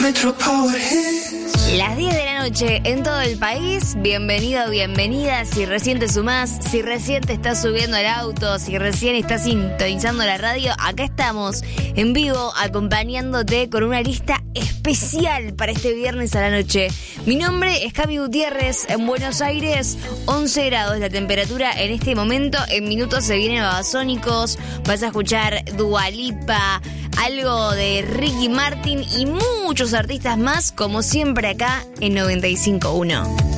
Las 10 de la noche en todo el país. Bienvenido, bienvenida. Si recién te sumás, si recién te estás subiendo al auto, si recién estás sintonizando la radio, acá estamos en vivo acompañándote con una lista especial para este viernes a la noche. Mi nombre es Cami Gutiérrez. En Buenos Aires, 11 grados la temperatura en este momento. En minutos se vienen Babasónicos. Vas a escuchar Dua Lipa, algo de Ricky Martin y muchos artistas más, como siempre acá en 95.1.